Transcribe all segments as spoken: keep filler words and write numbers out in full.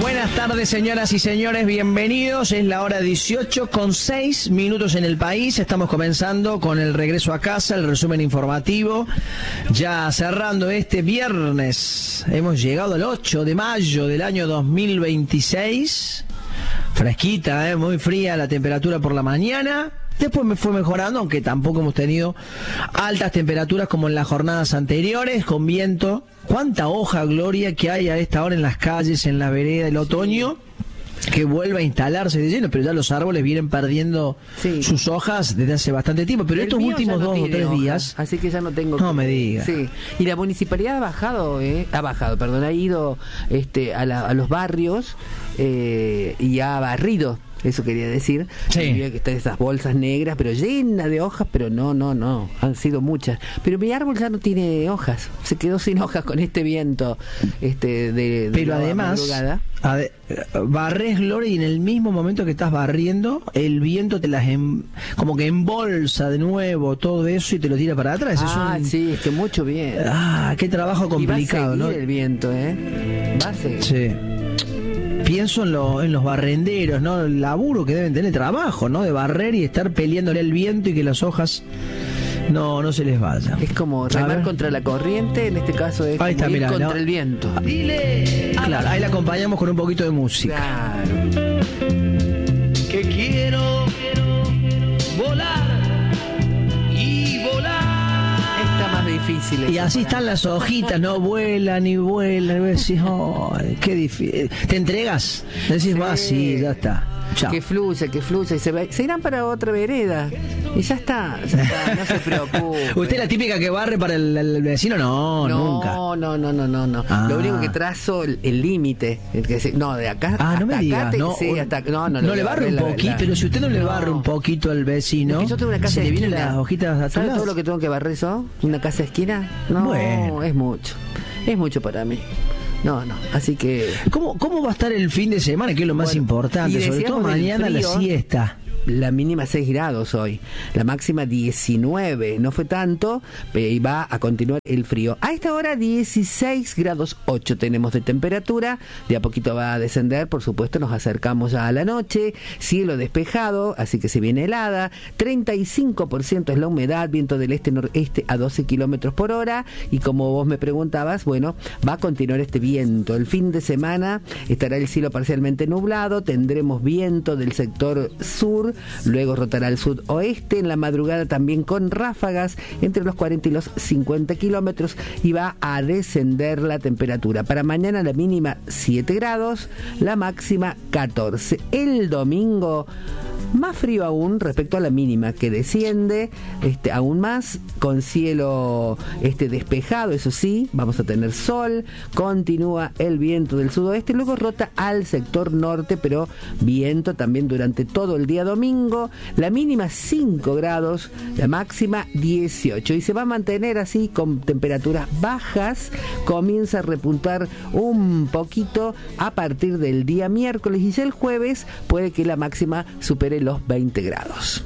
Buenas tardes, señoras y señores, bienvenidos. Es la hora dieciocho con seis minutos en el país. Estamos comenzando con el regreso a casa, el resumen informativo. Ya cerrando este viernes, hemos llegado al ocho de mayo del año dos mil veintiséis. Fresquita, ¿eh? Muy fría la temperatura por la mañana. Después me fue mejorando, aunque tampoco hemos tenido altas temperaturas como en las jornadas anteriores, con viento. ¿Cuánta hoja, Gloria, que hay a esta hora en las calles, en la vereda del otoño? Que vuelve a instalarse de lleno, pero ya los árboles vienen perdiendo sí. sus hojas desde hace bastante tiempo. Pero el estos últimos no dos o tres hoja, días... Así que ya no tengo... No que... me digas. Sí. Y la municipalidad ha bajado, ¿eh? Ha bajado, perdón, ha ido este, a, la, a los barrios eh, y ha barrido. Eso quería decir, sí. Que están esas bolsas negras, pero llenas de hojas, pero no, no, no, han sido muchas. Pero mi árbol ya no tiene hojas, se quedó sin hojas con este viento este de, de Pero además, ade barres, Gloria, y en el mismo momento que estás barriendo, el viento te las em como que embolsa de nuevo todo eso y te lo tira para atrás. Ah, es un... sí, es que mucho viento. Ah, qué trabajo complicado, y va a seguir, ¿no? El viento, ¿eh? Va a seguir. Sí. Pienso en, lo, en los barrenderos, ¿no? El laburo que deben tener, trabajo, ¿no? De barrer y estar peleándole el viento y que las hojas no no se les vayan. Es como remar contra la corriente, en este caso es ahí está, ir mirá, contra ¿no? el viento. Dile. Claro, ahí la acompañamos con un poquito de música. Claro. Que quiero, quiero volar y volar. Está más difícil. Y así están las hojitas, no vuelan y vuelan. Y decís, oh, qué difícil. ¿Te entregas? Decís, sí. Va, sí, ya está. Chao. Que fluya, que fluya y se, va, se irán para otra vereda y ya está, ya está, no se preocupe. ¿Usted es la típica que barre para el, el vecino? No, no, nunca. No, no, no, no, no, no. Ah. Lo único que trazo el límite, no, de acá ah, hasta no me diga, acá te, no, sí, hasta, no, no, no le barre un la, poquito, la, pero si usted no le no. barre un poquito al vecino, es que yo tengo una casa se de le vienen esquina. las hojitas a ¿Sabe todo lo que tengo que barrer yo? ¿Una casa de esquina? No, bueno. es mucho, es mucho para mí. No, no, así que... ¿Cómo, cómo va a estar el fin de semana? Que es lo más bueno, importante, sobre todo mañana frío, la siesta. La mínima seis grados hoy, la máxima diecinueve, no fue tanto, y va a continuar el frío. A esta hora dieciséis grados ocho tenemos de temperatura, de a poquito va a descender, por supuesto nos acercamos ya a la noche, cielo despejado, así que se viene helada, treinta y cinco por ciento es la humedad, viento del este-noreste a doce kilómetros por hora, y como vos me preguntabas, bueno, va a continuar este viento. El fin de semana estará el cielo parcialmente nublado, tendremos viento del sector sur, luego rotará al sudoeste, en la madrugada también con ráfagas entre los cuarenta y los cincuenta kilómetros y va a descender la temperatura. Para mañana la mínima siete grados, la máxima catorce. El domingo más frío aún respecto a la mínima, que desciende este, aún más, con cielo este, despejado, eso sí, vamos a tener sol, continúa el viento del sudoeste, luego rota al sector norte, pero viento también durante todo el día domingo, la mínima cinco grados, la máxima dieciocho, y se va a mantener así con temperaturas bajas, comienza a repuntar un poquito a partir del día miércoles, y ya el jueves puede que la máxima supere los veinte grados.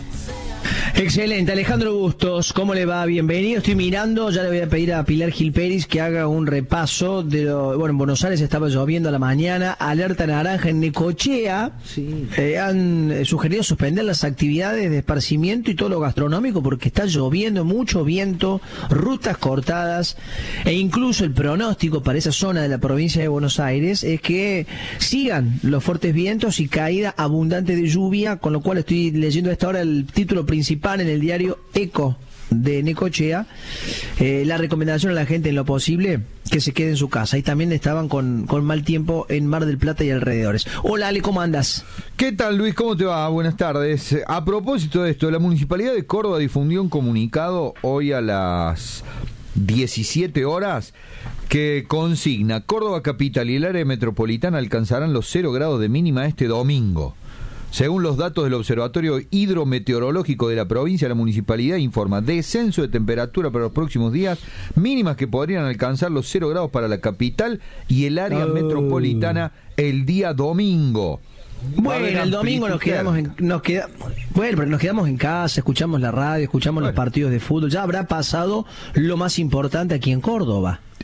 Excelente, Alejandro Bustos, ¿cómo le va? Bienvenido, estoy mirando, ya le voy a pedir a Pilar Gilperis que haga un repaso de lo, bueno, en Buenos Aires estaba lloviendo a la mañana, alerta naranja en Necochea, sí. eh, han eh, sugerido suspender las actividades de esparcimiento y todo lo gastronómico porque está lloviendo, mucho viento, rutas cortadas, e incluso el pronóstico para esa zona de la provincia de Buenos Aires es que sigan los fuertes vientos y caída abundante de lluvia, con lo cual estoy leyendo a esta hora el título principal en el diario Eco de Necochea, eh, la recomendación a la gente en lo posible que se quede en su casa. Y también estaban con, con mal tiempo en Mar del Plata y alrededores. Hola Ale, ¿cómo andas? ¿Qué tal, Luis? ¿Cómo te va? Buenas tardes. A propósito de esto, la Municipalidad de Córdoba difundió un comunicado hoy a las diecisiete horas que consigna: Córdoba Capital y el área metropolitana alcanzarán los cero grados de mínima este domingo. Según los datos del Observatorio Hidrometeorológico de la provincia, la municipalidad informa descenso de temperatura para los próximos días, mínimas que podrían alcanzar los cero grados para la capital y el área oh. metropolitana el día domingo. Bueno, el domingo nos quedamos en, nos queda, bueno, pero nos quedamos en casa, escuchamos la radio, escuchamos bueno. los partidos de fútbol. Ya habrá pasado lo más importante aquí en Córdoba.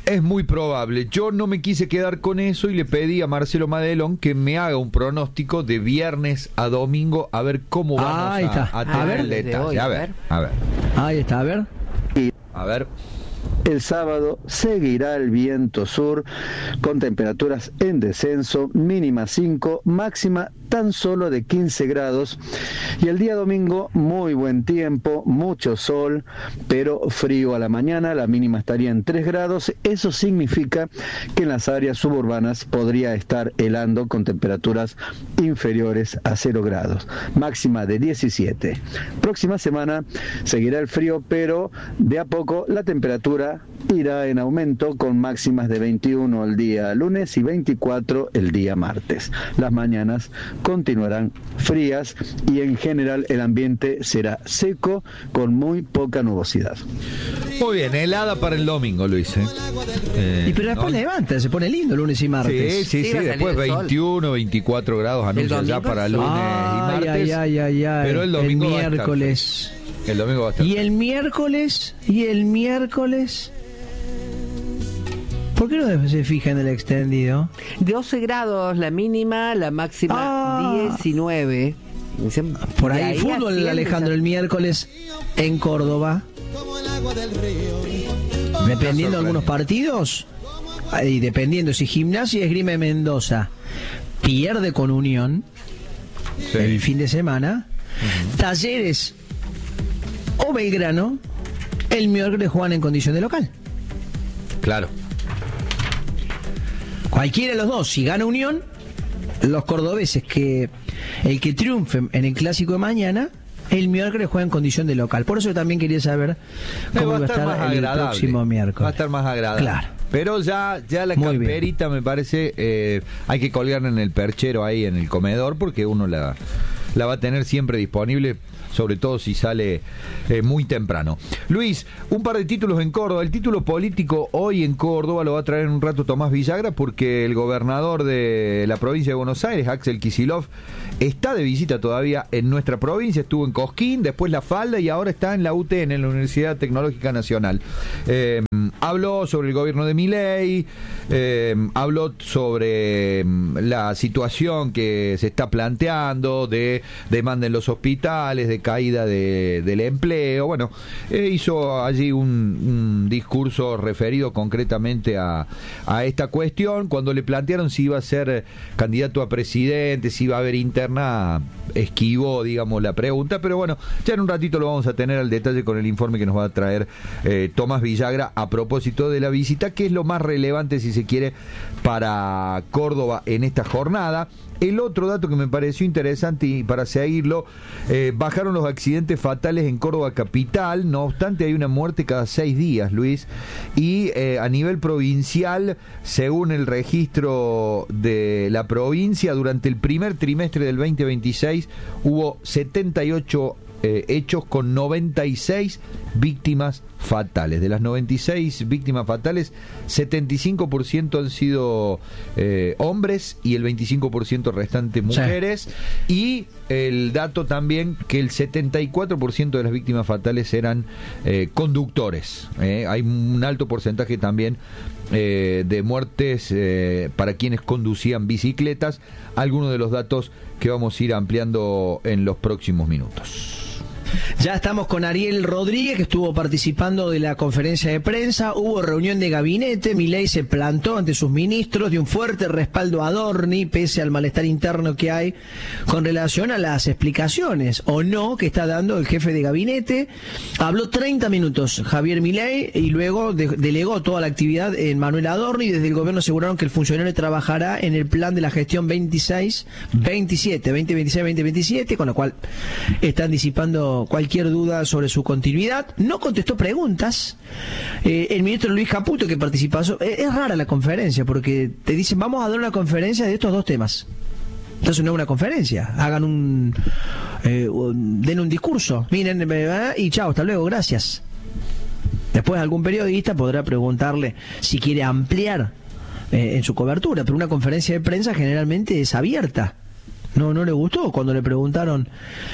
Es muy probable. Yo no me quise quedar con eso y le pedí a Marcelo Madelón que me haga un pronóstico de viernes a domingo a ver cómo vamos Ah, ahí a, está. a A tener ver. el detalle. Hoy, a a ver, ver. a ver, Ahí está, a ver. a ver. El sábado seguirá el viento sur con temperaturas en descenso, mínima cinco, máxima tan solo de quince grados. Y el día domingo muy buen tiempo, mucho sol, pero frío a la mañana, la mínima estaría en tres grados. Eso significa que en las áreas suburbanas podría estar helando con temperaturas inferiores a cero grados, máxima de diecisiete. Próxima semana seguirá el frío, pero de a poco la temperatura irá en aumento con máximas de veintiuno el día lunes y veinticuatro el día martes. Las mañanas continuarán frías y en general el ambiente será seco con muy poca nubosidad. Muy bien, helada para el domingo, Luis. ¿eh? Eh, Y pero después ¿no? levanta, se pone lindo lunes y martes. Sí, sí, Sí, sí, va a salir después el sol. veintiuno, veinticuatro grados anuncia ya domingo para es lunes sol. y martes. Ay, ay, ay, ay, pero el domingo va a estar miércoles. frío. El domingo va a estar Y el miércoles, y el miércoles. ¿Por qué no se fija en el extendido? doce grados la mínima, la máxima Ah. diecinueve. Por De ahí, fútbol, asciende Alejandro, esa- el miércoles en Córdoba. Dependiendo de algunos partidos, y dependiendo si Gimnasia y Esgrima de Mendoza pierde con Unión Sí. el fin de semana, Talleres o Belgrano el miércoles juegan en condición de local. Claro. Cualquiera de los dos, si gana Unión, los cordobeses, que el que triunfe en el clásico de mañana, el miércoles juega en condición de local. Por eso yo también quería saber cómo va iba a estar más el agradable. próximo miércoles. Va a estar más agradable. Claro. Pero ya, ya la Muy bien. camperita me parece, eh, hay que colgarla en el perchero ahí en el comedor porque uno la, la va a tener siempre disponible, sobre todo si sale eh, muy temprano. Luis, un par de títulos en Córdoba. El título político hoy en Córdoba lo va a traer en un rato Tomás Villagra porque el gobernador de la provincia de Buenos Aires, Axel Kicillof, está de visita todavía en nuestra provincia. Estuvo en Cosquín, después La Falda y ahora está en la U T N, en la Universidad Tecnológica Nacional. Eh, habló sobre el gobierno de Milei, eh, habló sobre la situación que se está planteando de demanda en los hospitales, de caída de, del empleo. Bueno, eh, hizo allí un, un discurso referido concretamente a, a esta cuestión. Cuando le plantearon si iba a ser candidato a presidente, si iba a haber interna, esquivó, digamos, la pregunta. Pero bueno, ya en un ratito lo vamos a tener al detalle con el informe que nos va a traer eh, Tomás Villagra a propósito de la visita, que es lo más relevante, si se quiere, para Córdoba en esta jornada. El otro dato que me pareció interesante y para seguirlo, eh, bajaron los accidentes fatales en Córdoba capital. No obstante, hay una muerte cada seis días, Luis, y eh, a nivel provincial, según el registro de la provincia, durante el primer trimestre del veinte veintiséis hubo setenta y ocho eh, hechos con noventa y seis víctimas fatales. De las noventa y seis víctimas fatales, setenta y cinco por ciento han sido eh, hombres y el veinticinco por ciento restante mujeres. Sí. Y el dato también que el setenta y cuatro por ciento de las víctimas fatales eran eh, conductores. Eh. Hay un alto porcentaje también eh, de muertes eh, para quienes conducían bicicletas. Algunos de los datos que vamos a ir ampliando en los próximos minutos. Ya estamos con Ariel Rodríguez, que estuvo participando de la conferencia de prensa. Hubo reunión de gabinete. Milei se plantó ante sus ministros, dio un fuerte respaldo a Adorni, pese al malestar interno que hay con relación a las explicaciones o no que está dando el jefe de gabinete. Habló treinta minutos Javier Milei y luego de, delegó toda la actividad en Manuel Adorni. Desde el gobierno aseguraron que el funcionario trabajará en el plan de la gestión veintiséis veintisiete, veinte veintiséis veinte veintisiete, con lo cual están disipando cualquier duda sobre su continuidad. No contestó preguntas. Eh, el ministro Luis Caputo, que participó, es, es rara la conferencia porque te dicen vamos a dar una conferencia de estos dos temas. Entonces no es una conferencia, hagan un, eh, un den un discurso, miren eh, y chao, hasta luego, gracias. Después algún periodista podrá preguntarle si quiere ampliar eh, en su cobertura, pero una conferencia de prensa generalmente es abierta. No, no le gustó cuando le preguntaron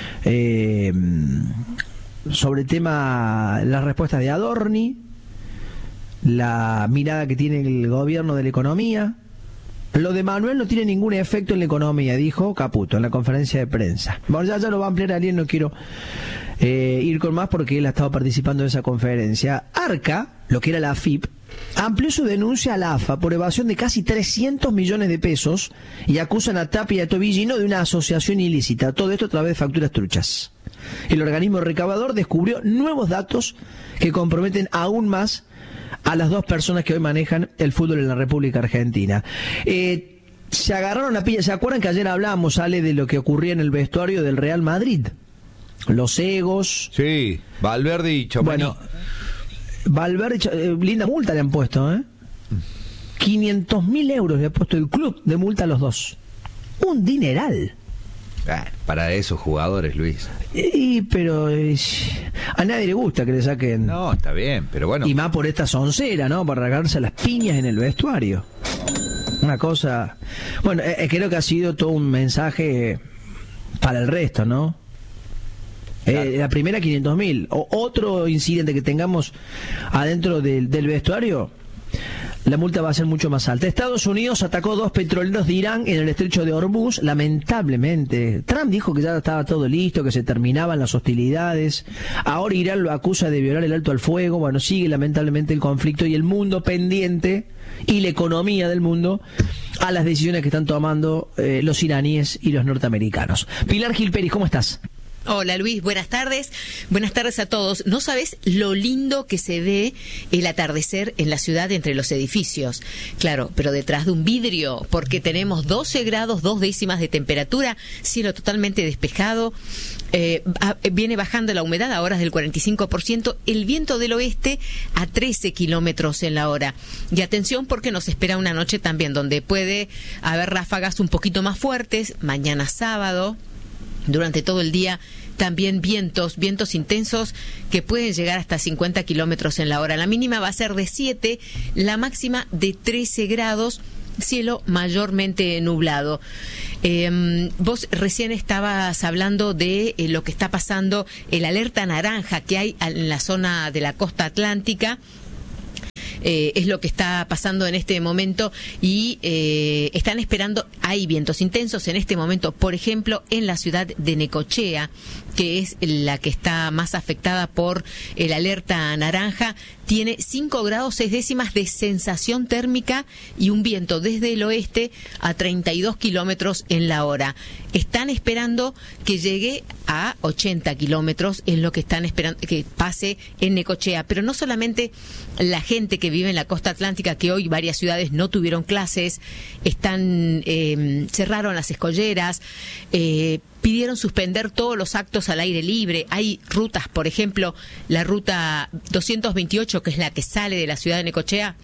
eh, sobre el tema, las respuestas de Adorni. la mirada que tiene el gobierno de la economía. Lo de Manuel no tiene ningún efecto en la economía, dijo Caputo en la conferencia de prensa. Bueno, ya, ya lo va a ampliar alguien, no quiero eh, ir con más porque él ha estado participando en esa conferencia. Arca, lo que era la A F I P, amplió su denuncia a la A F A por evasión de casi trescientos millones de pesos y acusan a Tapia y a Tobillino de una asociación ilícita. Todo esto a través de facturas truchas. El organismo recaudador descubrió nuevos datos que comprometen aún más a las dos personas que hoy manejan el fútbol en la República Argentina. Eh, se agarraron a pilla. ¿Se acuerdan que ayer hablábamos, Ale, de lo que ocurría en el vestuario del Real Madrid? Los egos. Sí, Valverde y Chouameni. Bueno, Valverde, eh, linda multa le han puesto, ¿eh? quinientos mil euros le ha puesto el club de multa a los dos. Un dineral. Ah, para esos jugadores, Luis. Y, pero eh, a nadie le gusta que le saquen. No, está bien, pero bueno. Y más por esta soncera, ¿no? Para regarse las piñas en el vestuario. Una cosa. Bueno, eh, creo que ha sido todo un mensaje para el resto, ¿no? Claro. Eh, la primera quinientos mil. O otro incidente que tengamos adentro del, del vestuario, la multa va a ser mucho más alta. Estados Unidos atacó dos petroleros de Irán en el estrecho de Hormuz, lamentablemente. Trump dijo que ya estaba todo listo, que se terminaban las hostilidades. Ahora Irán lo acusa de violar el alto al fuego. Bueno, sigue lamentablemente el conflicto y el mundo pendiente, y la economía del mundo, a las decisiones que están tomando eh, los iraníes y los norteamericanos. Pilar Gil Pérez, ¿cómo estás? Hola Luis, buenas tardes. Buenas tardes a todos. No sabes lo lindo que se ve el atardecer en la ciudad entre los edificios. Claro, pero detrás de un vidrio, porque tenemos doce grados, dos décimas de temperatura, cielo totalmente despejado, eh, a, viene bajando la humedad, ahora es del cuarenta y cinco por ciento, el viento del oeste a trece kilómetros en la hora. Y atención porque nos espera una noche también donde puede haber ráfagas un poquito más fuertes, mañana sábado. Durante todo el día también vientos, vientos intensos que pueden llegar hasta cincuenta kilómetros en la hora. La mínima va a ser de siete, la máxima de trece grados, cielo mayormente nublado. Eh, vos recién estabas hablando de eh, lo que está pasando, el alerta naranja que hay en la zona de la costa atlántica. Eh, es lo que está pasando en este momento y eh, están esperando, hay vientos intensos en este momento, por ejemplo, en la ciudad de Necochea, que es la que está más afectada por el alerta naranja, tiene cinco grados seis décimas de sensación térmica y un viento desde el oeste a treinta y dos kilómetros en la hora. Están esperando que llegue a ochenta kilómetros, es lo que están esperando que pase en Necochea, pero no solamente la gente que vive en la costa atlántica, que hoy varias ciudades no tuvieron clases, están eh, cerraron las escolleras, eh, pidieron suspender todos los actos al aire libre. Hay rutas, por ejemplo, la ruta doscientos veintiocho, que es la que sale de la ciudad de Necochea,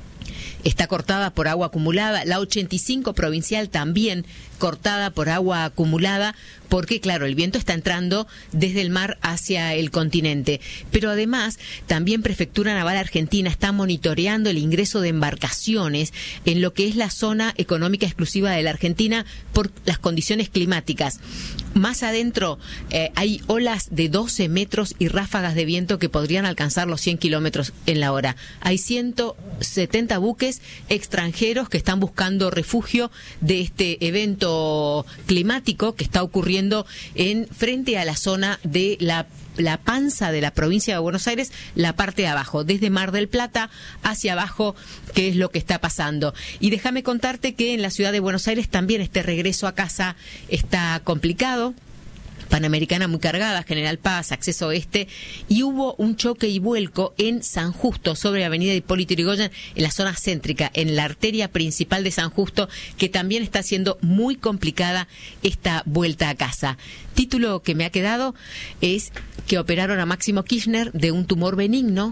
está cortada por agua acumulada. La ochenta y cinco provincial también cortada por agua acumulada, porque claro, el viento está entrando desde el mar hacia el continente. Pero además, también Prefectura Naval Argentina está monitoreando el ingreso de embarcaciones en lo que es la zona económica exclusiva de la Argentina por las condiciones climáticas. Más adentro eh, hay olas de doce metros y ráfagas de viento que podrían alcanzar los cien kilómetros en la hora. Hay ciento setenta buques extranjeros que están buscando refugio de este evento climático que está ocurriendo en frente a la zona de la la panza de la provincia de Buenos Aires, la parte de abajo, desde Mar del Plata hacia abajo, que es lo que está pasando. Y déjame contarte que en la ciudad de Buenos Aires también este regreso a casa está complicado. Panamericana muy cargada, General Paz, acceso oeste, y hubo un choque y vuelco en San Justo, sobre Avenida Hipólito Yrigoyen, en la zona céntrica, en la arteria principal de San Justo, que también está haciendo muy complicada esta vuelta a casa. Título que me ha quedado es que operaron a Máximo Kirchner de un tumor benigno.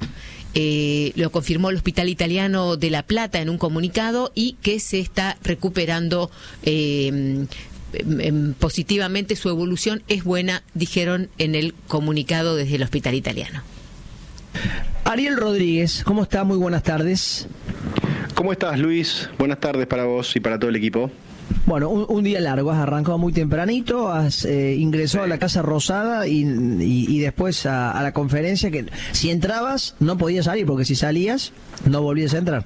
Eh, lo confirmó el Hospital Italiano de La Plata en un comunicado, y que se está recuperando eh, positivamente, su evolución es buena, dijeron en el comunicado desde el Hospital Italiano. Ariel Rodríguez, ¿cómo está? Muy buenas tardes. ¿Cómo estás, Luis? Buenas tardes para vos y para todo el equipo. Bueno, un, un día largo, has arrancado muy tempranito, has eh, ingresado sí. a la Casa Rosada y, y, y después a, a la conferencia, que si entrabas no podías salir, porque si salías no volvías a entrar.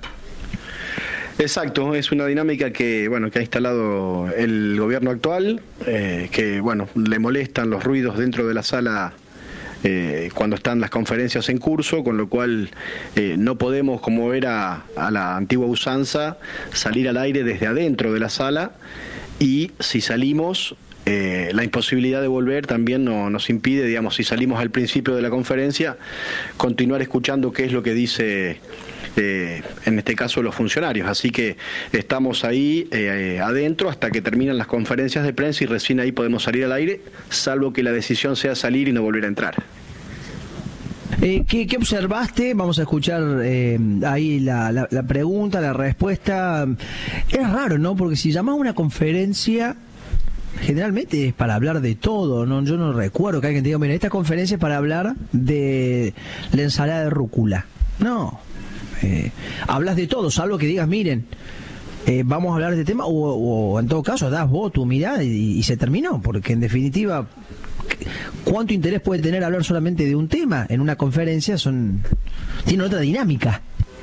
Exacto, es una dinámica que bueno que ha instalado el gobierno actual, eh, que bueno le molestan los ruidos dentro de la sala eh, cuando están las conferencias en curso, con lo cual eh, no podemos, como era a la antigua usanza, salir al aire desde adentro de la sala, y si salimos, eh, la imposibilidad de volver también no, nos impide, digamos, si salimos al principio de la conferencia, continuar escuchando qué es lo que dice Eh, en este caso los funcionarios, así que estamos ahí eh, adentro hasta que terminan las conferencias de prensa y recién ahí podemos salir al aire, salvo que la decisión sea salir y no volver a entrar. Eh, ¿qué, ¿Qué observaste? Vamos a escuchar eh, ahí la, la, la pregunta, la respuesta. Es raro, ¿no? Porque si llamás a una conferencia, generalmente es para hablar de todo, ¿no? Yo no recuerdo que alguien diga, mira, esta conferencia es para hablar de la ensalada de rúcula. No. Eh, hablas de todo, salvo que digas, miren, eh, vamos a hablar de este tema, o, o en todo caso das vos tu mirada y, y se terminó, porque en definitiva, ¿cuánto interés puede tener hablar solamente de un tema en una conferencia? Son tiene otra dinámica.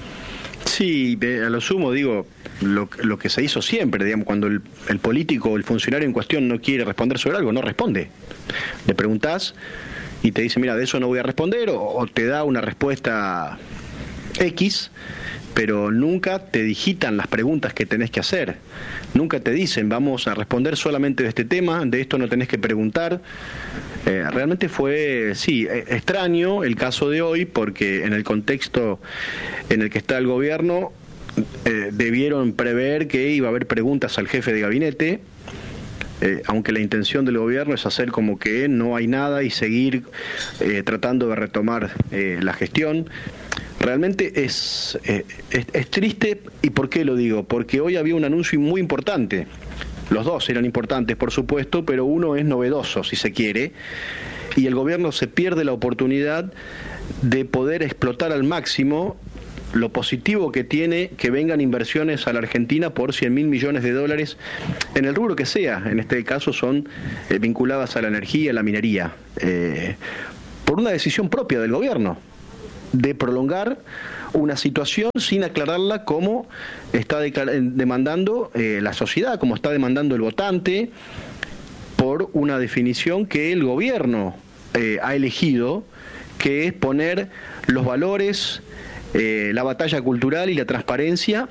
Sí, a lo sumo digo, lo, lo que se hizo siempre, digamos, cuando el, el político o el funcionario en cuestión no quiere responder sobre algo, no responde. Le preguntás y te dice, mira, de eso no voy a responder, o, o te da una respuesta X, pero nunca te digitan las preguntas que tenés que hacer, nunca te dicen vamos a responder solamente de este tema, de esto no tenés que preguntar. Eh, realmente fue, sí, extraño el caso de hoy, porque en el contexto en el que está el gobierno eh, debieron prever que iba a haber preguntas al jefe de gabinete, eh, aunque la intención del gobierno es hacer como que no hay nada y seguir eh, tratando de retomar eh, la gestión. Realmente es, eh, es, es triste. ¿Y por qué lo digo? Porque hoy había un anuncio muy importante. Los dos eran importantes, por supuesto, pero uno es novedoso, si se quiere, y el gobierno se pierde la oportunidad de poder explotar al máximo lo positivo que tiene que vengan inversiones a la Argentina por cien mil millones de dólares en el rubro que sea. En este caso son eh, vinculadas a la energía, a la minería, eh, por una decisión propia del gobierno de prolongar una situación sin aclararla, como está demandando eh, la sociedad, como está demandando el votante, por una definición que el gobierno eh, ha elegido, que es poner los valores, eh, la batalla cultural y la transparencia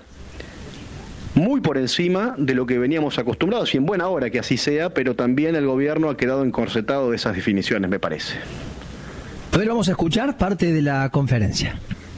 muy por encima de lo que veníamos acostumbrados, y en buena hora que así sea, pero también el gobierno ha quedado encorsetado de esas definiciones, me parece. A ver, vamos a escuchar parte de la conferencia.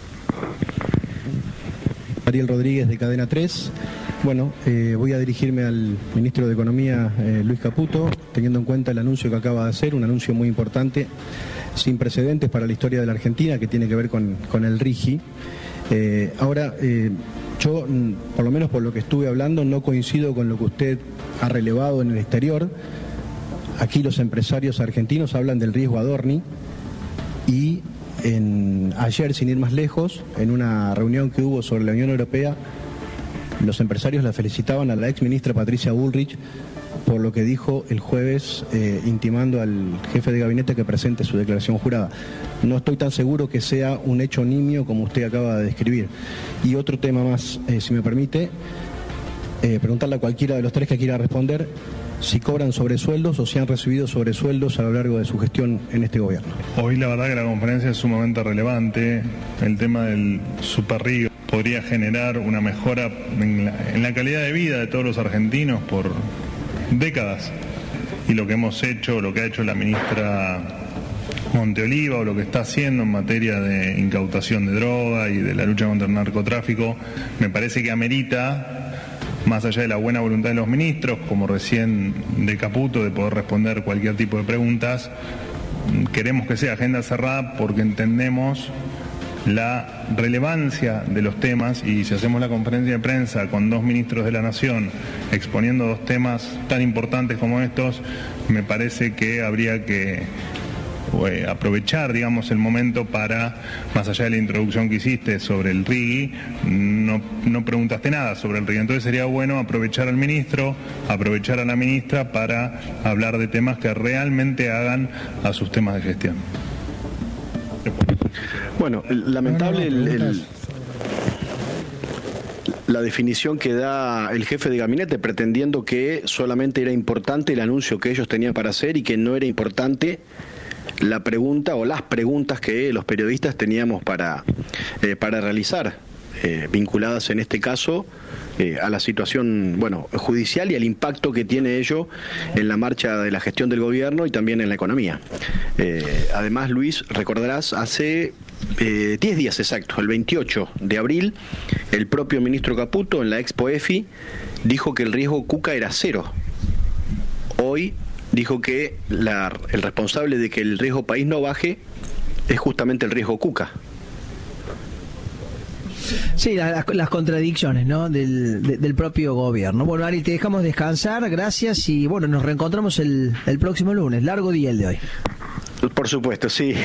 Ariel Rodríguez, de Cadena tres. Bueno, eh, voy a dirigirme al ministro de Economía, eh, Luis Caputo, teniendo en cuenta el anuncio que acaba de hacer, un anuncio muy importante, sin precedentes para la historia de la Argentina, que tiene que ver con, con el RIGI. Eh, ahora, eh, yo, por lo menos por lo que estuve hablando, no coincido con lo que usted ha relevado en el exterior. Aquí los empresarios argentinos hablan del riesgo Adorni, y en, ayer, sin ir más lejos, en una reunión que hubo sobre la Unión Europea, los empresarios la felicitaban a la ex ministra Patricia Bullrich por lo que dijo el jueves, eh, intimando al jefe de gabinete que presente su declaración jurada. No estoy tan seguro que sea un hecho nimio como usted acaba de describir. Y otro tema más, eh, si me permite, eh, preguntarle a cualquiera de los tres que quiera responder si cobran sobresueldos o si han recibido sobresueldos a lo largo de su gestión en este gobierno. Hoy la verdad que la conferencia es sumamente relevante. El tema del superrío podría generar una mejora en la, en la calidad de vida de todos los argentinos por décadas. Y lo que hemos hecho, lo que ha hecho la ministra Monteoliva, o lo que está haciendo en materia de incautación de droga y de la lucha contra el narcotráfico, me parece que amerita, más allá de la buena voluntad de los ministros, como recién de Caputo, de poder responder cualquier tipo de preguntas, queremos que sea agenda cerrada porque entendemos la relevancia de los temas, y si hacemos la conferencia de prensa con dos ministros de la Nación exponiendo dos temas tan importantes como estos, me parece que habría que eh, aprovechar, digamos, el momento para, más allá de la introducción que hiciste sobre el R I G I, no, no preguntaste nada sobre el R I G I. Entonces sería bueno aprovechar al ministro, aprovechar a la ministra para hablar de temas que realmente hagan a sus temas de gestión. Bueno, lamentable el, el, la definición que da el jefe de gabinete, pretendiendo que solamente era importante el anuncio que ellos tenían para hacer y que no era importante la pregunta o las preguntas que los periodistas teníamos para, eh, para realizar, eh, vinculadas en este caso eh, a la situación, bueno, judicial y al impacto que tiene ello en la marcha de la gestión del gobierno y también en la economía. Eh, además, Luis, recordarás, hace eh, diez días exactos, el veintiocho de abril, el propio ministro Caputo en la Expo EFI dijo que el riesgo Cuca era cero. Hoy dijo que la, el responsable de que el riesgo país no baje es justamente el riesgo Cuca. Sí, las, las contradicciones, ¿no? Del, de, del propio gobierno. Bueno, Ari, te dejamos descansar, gracias, y bueno, nos reencontramos el, el próximo lunes. Largo día el de hoy. Por supuesto, sí.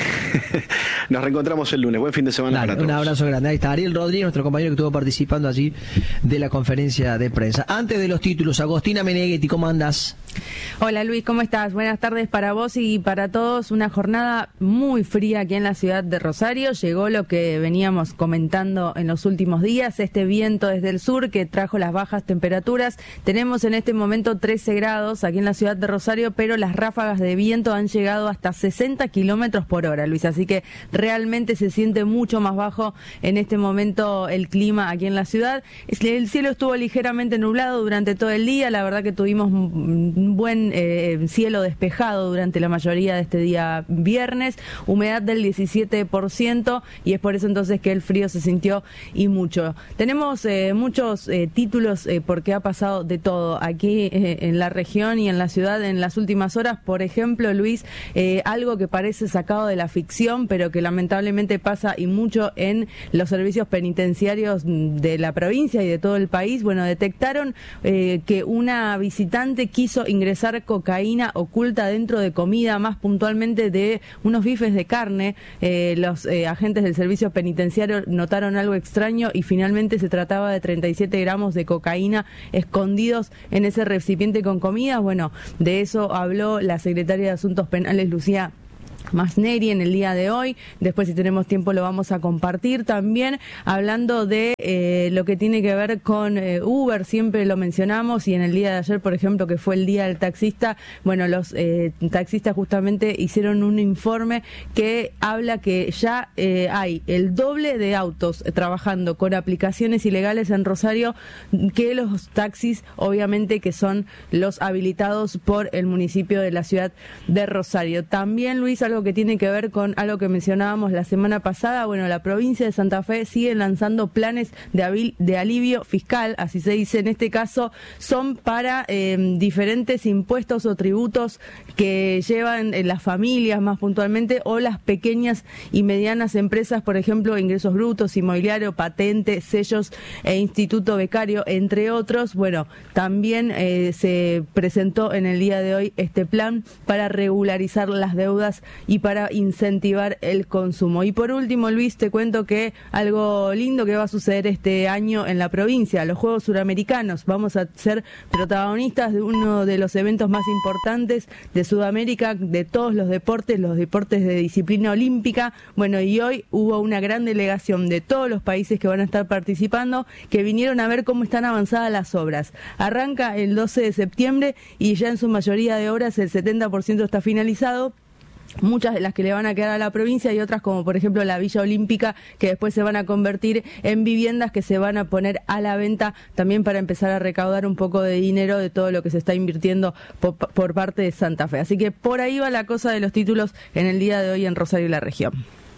Nos reencontramos el lunes. Buen fin de semana. Dale, para todos. Un abrazo grande. Ahí está Ariel Rodríguez, nuestro compañero que estuvo participando allí de la conferencia de prensa. Antes de los títulos, Agostina Meneghetti, ¿cómo andás? Hola Luis, ¿cómo estás? Buenas tardes para vos y para todos. Una jornada muy fría aquí en la ciudad de Rosario. Llegó lo que veníamos comentando en los últimos días, este viento desde el sur que trajo las bajas temperaturas. Tenemos en este momento trece grados aquí en la ciudad de Rosario, pero las ráfagas de viento han llegado hasta sesenta kilómetros por hora, Luis. Así que realmente se siente mucho más bajo en este momento el clima aquí en la ciudad. El cielo estuvo ligeramente nublado durante todo el día. La verdad que tuvimos un buen eh, cielo despejado durante la mayoría de este día viernes, humedad del diecisiete por ciento, y es por eso entonces que el frío se sintió y mucho. Tenemos eh, muchos eh, títulos eh, porque ha pasado de todo aquí eh, en la región y en la ciudad en las últimas horas. Por ejemplo, Luis, eh, algo que parece sacado de la ficción, pero que lamentablemente pasa y mucho en los servicios penitenciarios de la provincia y de todo el país. Bueno, detectaron eh, que una visitante quiso ingresar cocaína oculta dentro de comida, más puntualmente de unos bifes de carne. Eh, los eh, agentes del servicio penitenciario notaron algo extraño y finalmente se trataba de treinta y siete gramos de cocaína escondidos en ese recipiente con comida. Bueno, de eso habló la secretaria de Asuntos Penales, Lucía Masneri, en el día de hoy. Después, si tenemos tiempo, lo vamos a compartir también, hablando de eh, lo que tiene que ver con eh, Uber. Siempre lo mencionamos, y en el día de ayer, por ejemplo, que fue el día del taxista, bueno, los eh, taxistas justamente hicieron un informe que habla que ya eh, hay el doble de autos trabajando con aplicaciones ilegales en Rosario que los taxis, obviamente, que son los habilitados por el municipio de la ciudad de Rosario. También, Luis, algo que tiene que ver con algo que mencionábamos la semana pasada. Bueno, la provincia de Santa Fe sigue lanzando planes de, abil, de alivio fiscal, así se dice en este caso, son para eh, diferentes impuestos o tributos que llevan eh, las familias, más puntualmente, o las pequeñas y medianas empresas, por ejemplo, ingresos brutos, inmobiliario, patente, sellos e instituto becario, entre otros. Bueno, también eh, se presentó en el día de hoy este plan para regularizar las deudas y para incentivar el consumo. Y por último, Luis, te cuento que algo lindo que va a suceder este año en la provincia, los Juegos Suramericanos. Vamos a ser protagonistas de uno de los eventos más importantes de Sudamérica, de todos los deportes, los deportes de disciplina olímpica. Bueno, y hoy hubo una gran delegación de todos los países que van a estar participando, que vinieron a ver cómo están avanzadas las obras. Arranca el doce de septiembre y ya en su mayoría de obras el setenta por ciento está finalizado. Muchas de las que le van a quedar a la provincia y otras, como por ejemplo la Villa Olímpica, que después se van a convertir en viviendas que se van a poner a la venta también para empezar a recaudar un poco de dinero de todo lo que se está invirtiendo por, por parte de Santa Fe. Así que por ahí va la cosa de los títulos en el día de hoy en Rosario y la región.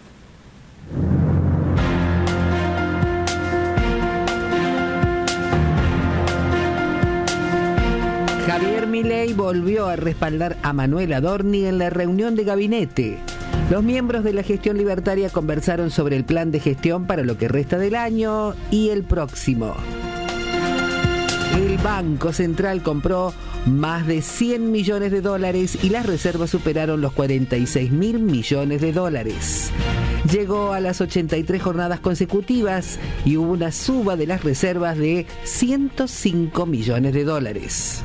Javier Milei volvió a respaldar a Manuel Adorni en la reunión de gabinete. Los miembros de la gestión libertaria conversaron sobre el plan de gestión para lo que resta del año y el próximo. El Banco Central compró más de cien millones de dólares y las reservas superaron los cuarenta y seis mil millones de dólares. Llegó a las ochenta y tres jornadas consecutivas y hubo una suba de las reservas de ciento cinco millones de dólares.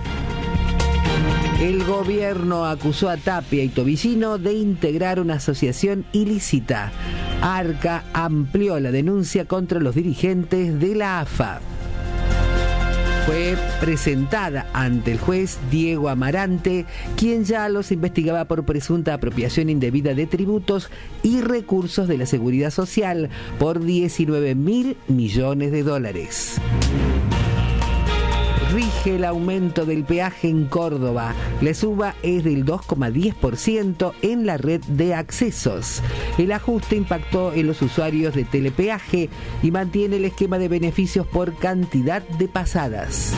El gobierno acusó a Tapia y Tobillino de integrar una asociación ilícita. Arca amplió la denuncia contra los dirigentes de la A F A. Fue presentada ante el juez Diego Amarante, quien ya los investigaba por presunta apropiación indebida de tributos y recursos de la Seguridad Social por diecinueve mil millones de dólares. Rige el aumento del peaje en Córdoba. La suba es del dos coma diez por ciento en la red de accesos. El ajuste impactó en los usuarios de telepeaje y mantiene el esquema de beneficios por cantidad de pasadas.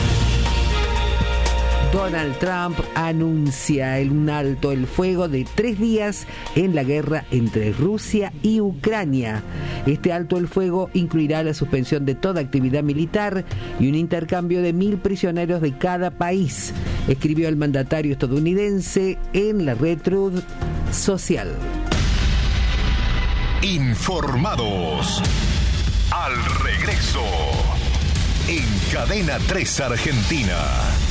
Donald Trump anuncia un alto el fuego de tres días en la guerra entre Rusia y Ucrania. Este alto el fuego incluirá la suspensión de toda actividad militar y un intercambio de mil prisioneros de cada país, escribió el mandatario estadounidense en la red Truth Social. Informados. Al regreso. En Cadena tres Argentina.